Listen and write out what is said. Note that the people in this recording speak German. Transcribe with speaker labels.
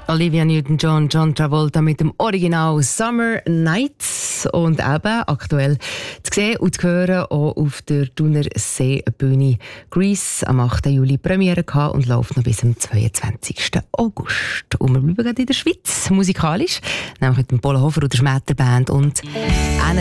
Speaker 1: Olivia Newton-John, John Travolta mit dem Original Summer Nights und eben aktuell zu sehen und zu hören auch auf der Thunerseebühne Grease am 8. Juli Premiere gehabt und läuft noch bis am 22. August. Und wir bleiben gerade in der Schweiz, musikalisch, nämlich mit dem Polo Hofer und der Schmetterband und